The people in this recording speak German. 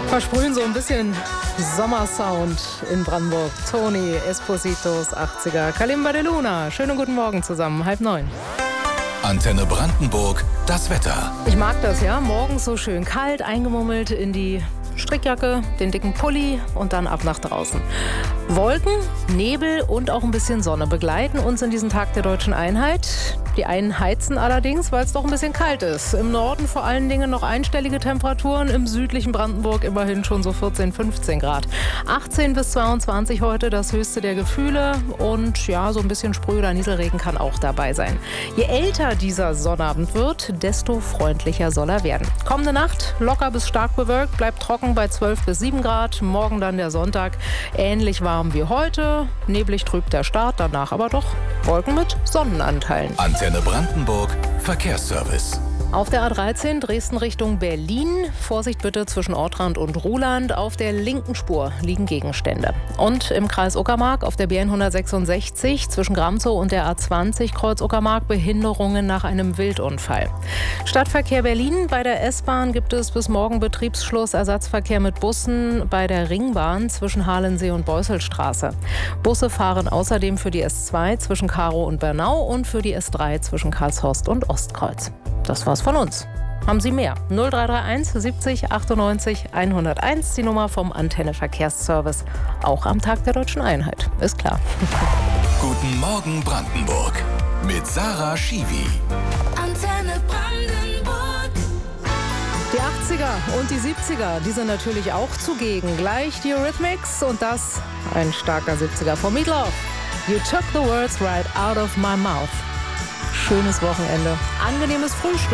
Versprühen so ein bisschen Sommersound in Brandenburg. Tony Espositos 80er, Kalimba de Luna. Schönen guten Morgen zusammen, 8:30. Antenne Brandenburg, das Wetter. Ich mag das, ja. Morgens so schön kalt, eingemummelt in die Strickjacke, den dicken Pulli und dann ab nach draußen. Wolken, Nebel und auch ein bisschen Sonne begleiten uns in diesen Tag der Deutschen Einheit. Die einen heizen allerdings, weil es doch ein bisschen kalt ist. Im Norden vor allen Dingen noch einstellige Temperaturen, im südlichen Brandenburg immerhin schon so 14, 15 Grad. 18 bis 22 heute das höchste der Gefühle und ja, so ein bisschen Sprüh- oder Nieselregen kann auch dabei sein. Je älter dieser Sonnabend wird, desto freundlicher soll er werden. Kommende Nacht locker bis stark bewölkt, bleibt trocken bei 12 bis 7 Grad. Morgen dann der Sonntag ähnlich warm wie heute. Neblig trüb der Start, danach aber doch Wolken mit Sonnenanteilen. Antenne Brandenburg, Verkehrsservice. Auf der A13 Dresden Richtung Berlin. Vorsicht bitte zwischen Ortrand und Ruhland. Auf der linken Spur liegen Gegenstände. Und im Kreis Uckermark auf der B166 zwischen Gramzow und der A20 Kreuz Uckermark Behinderungen nach einem Wildunfall. Stadtverkehr Berlin. Bei der S-Bahn gibt es bis morgen Betriebsschluss. Ersatzverkehr mit Bussen bei der Ringbahn zwischen Halensee und Beusselstraße. Busse fahren außerdem für die S2 zwischen Karow und Bernau und für die S3 zwischen Karlshorst und Ostkreuz. Das war's von uns. Haben Sie mehr? 0331 70 98 101, die Nummer vom Antenne Verkehrsservice. Auch am Tag der Deutschen Einheit, ist klar. Guten Morgen Brandenburg mit Sarah Schiwi. Antenne Brandenburg. Die 80er und die 70er, die sind natürlich auch zugegen. Gleich die Eurythmics und das ein starker 70er von Meatloaf. You took the words right out of my mouth. Schönes Wochenende, angenehmes Frühstück.